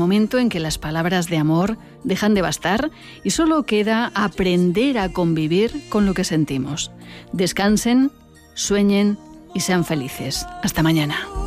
momento en que las palabras de amor dejan de bastar y solo queda aprender a convivir con lo que sentimos. Descansen, sueñen y sean felices. Hasta mañana.